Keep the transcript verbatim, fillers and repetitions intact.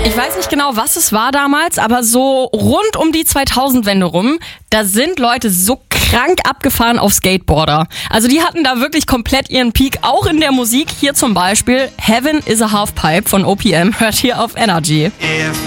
Ich weiß nicht genau, was es war damals, aber so rund um die zweitausend-Wende rum, da sind Leute so krank abgefahren auf Skateboarder. Also die hatten da wirklich komplett ihren Peak, auch in der Musik. Hier zum Beispiel Heaven is a Halfpipe von O P M, hört hier auf Energy.